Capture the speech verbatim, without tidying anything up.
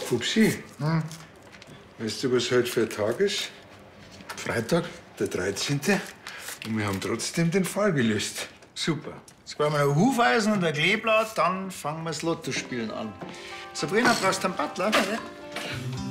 Pupsi, hm? Weißt du, was heute für ein Tag ist? Freitag? Der dreizehnte Und wir haben trotzdem den Fall gelöst. Super. Jetzt brauchen wir ein Hufeisen und ein Kleeblatt, dann fangen wir das Lottospielen an. Sabrina, brauchst du einen Butler? Ja.